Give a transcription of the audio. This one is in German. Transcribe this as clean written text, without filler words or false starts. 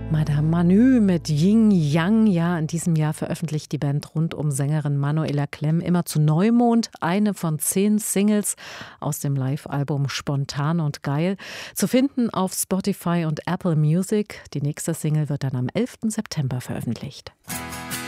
Madame Manu mit Yin Yang. Ja, in diesem Jahr veröffentlicht die Band rund um Sängerin Manuela Klemm immer zu Neumond eine von 10 Singles aus dem Live-Album Spontan und Geil. Zu finden auf Spotify und Apple Music. Die nächste Single wird dann am 11. September veröffentlicht.